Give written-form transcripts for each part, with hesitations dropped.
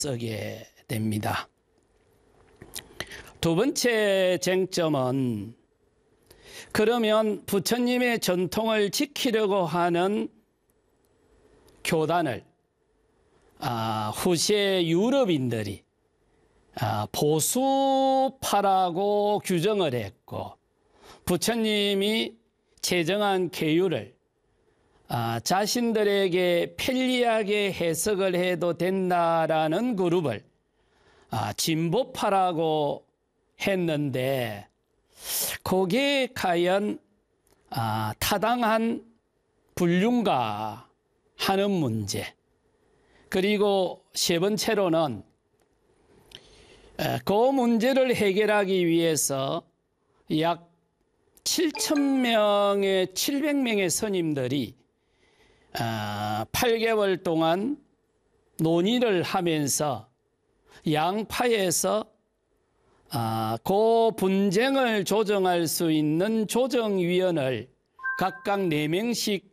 쓰게 됩니다. 두 번째 쟁점은 그러면 부처님의 전통을 지키려고 하는 교단을 후세 유럽인들이 보수파라고 규정을 했고 부처님이 제정한 계율을 자신들에게 편리하게 해석을 해도 된다라는 그룹을 진보파라고 했는데 그게 과연 타당한 분류인가 하는 문제. 그리고 세 번째로는 그 문제를 해결하기 위해서 약 700명의 스님들이 8개월 동안 논의를 하면서 양파에서 그 분쟁을 조정할 수 있는 조정위원을 각각 4명씩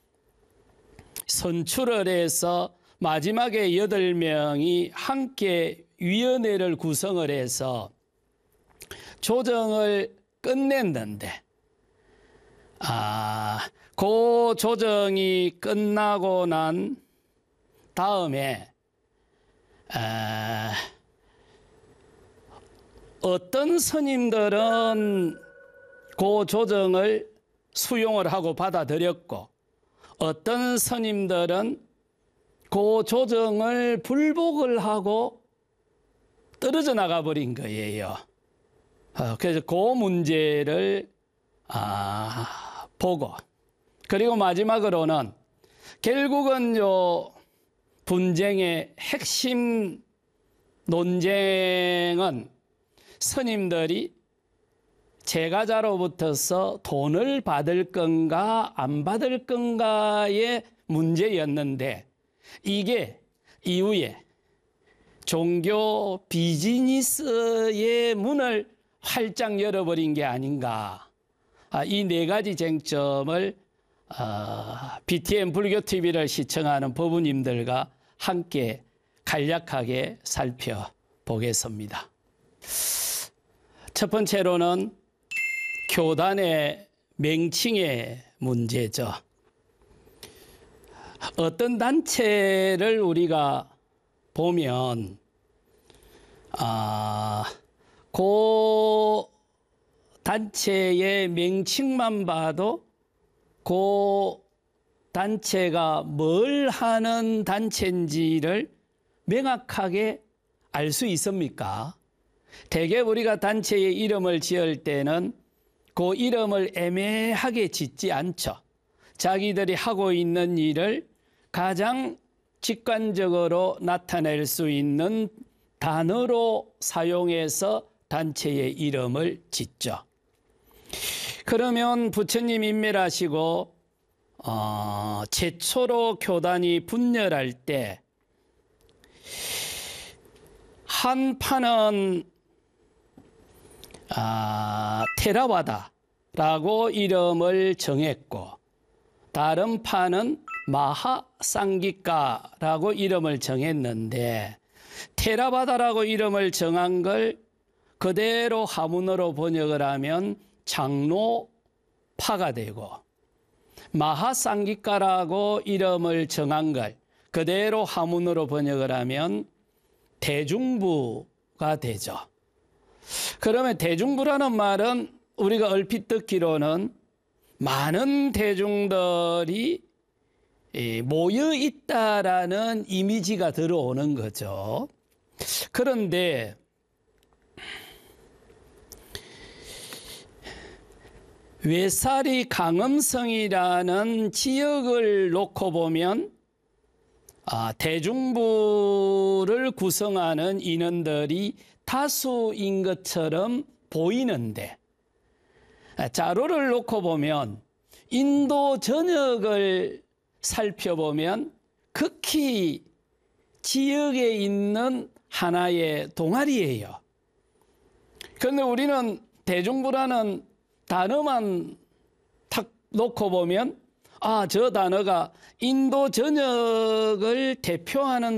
선출을 해서 마지막에 8명이 함께 위원회를 구성을 해서 조정을 끝냈는데 그 조정이 끝나고 난 다음에 어떤 스님들은 그 조정을 수용을 하고 받아들였고 어떤 스님들은 그 조정을 불복을 하고 떨어져 나가 버린 거예요. 그래서 그 문제를 보고 그리고 마지막으로는 결국은 요 분쟁의 핵심 논쟁은 스님들이 제가자로부터서 돈을 받을 건가 안 받을 건가의 문제였는데 이게 이후에 종교 비즈니스의 문을 활짝 열어버린 게 아닌가. 이 4가지 쟁점을 BTN 불교TV를 시청하는 법우님들과 함께 간략하게 살펴보겠습니다. 첫 번째로는 교단의 명칭의 문제죠. 어떤 단체를 우리가 보면 그 단체의 명칭만 봐도 그 단체가 뭘 하는 단체인지를 명확하게 알 수 있습니까? 대개 우리가 단체의 이름을 지을 때는 그 이름을 애매하게 짓지 않죠. 자기들이 하고 있는 일을 가장 직관적으로 나타낼 수 있는 단어로 사용해서 단체의 이름을 짓죠. 그러면 부처님 인멸하시고 최초로 교단이 분열할 때 한 파는 테라와다라고 이름을 정했고 다른 파는 마하상기카라고 이름을 정했는데 테라바다라고 이름을 정한 걸 그대로 한문어로 번역을 하면 장로파가 되고 마하상기카라고 이름을 정한 걸 그대로 한문어로 번역을 하면 대중부가 되죠. 그러면 대중부라는 말은 우리가 얼핏 듣기로는 많은 대중들이 모여 있다라는 이미지가 들어오는 거죠. 그런데 외사리 강음성이라는 지역을 놓고 보면 대중부를 구성하는 인원들이 다수인 것처럼 보이는데 자료를 놓고 보면 인도 전역을 살펴보면 극히 지역에 있는 하나의 동아리예요. 그런데 우리는 대중부라는 단어만 탁 놓고 보면 저 단어가 인도 전역을 대표하는